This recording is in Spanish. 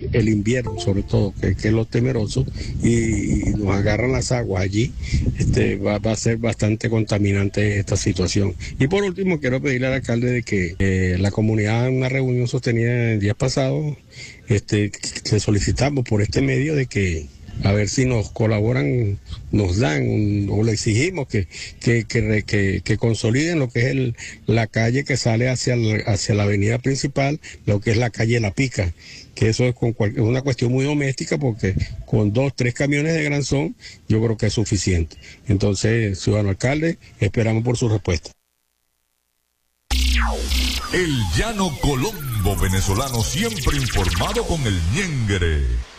el invierno, sobre todo, que es lo temeroso, y nos agarran las aguas allí, va a ser bastante contaminante esta situación. Y por último, quiero pedirle al alcalde de que la comunidad en una reunión sostenida el día pasado, le solicitamos por este medio de que a ver si nos colaboran, nos dan o le exigimos que consoliden lo que es la calle que sale hacia la avenida principal, lo que es la calle La Pica, que eso es una cuestión muy doméstica porque con 2, 3 camiones de granzón yo creo que es suficiente. Entonces, ciudadano alcalde, esperamos por su respuesta. El llano Colombo venezolano, siempre informado con el ñengere.